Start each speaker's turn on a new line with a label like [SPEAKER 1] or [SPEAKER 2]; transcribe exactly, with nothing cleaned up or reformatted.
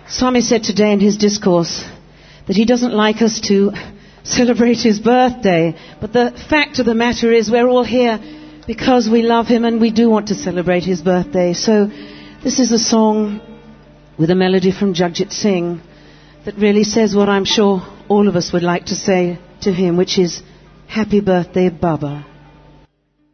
[SPEAKER 1] Swami said today in his discourse that he doesn't like us to celebrate his birthday, but the fact of the matter is we're all here because we love him and we do want to celebrate his birthday. So this is a song with a melody from Jagjit Singh that really says what I'm sure all of us would like to say to him, which is, Happy birthday, Baba.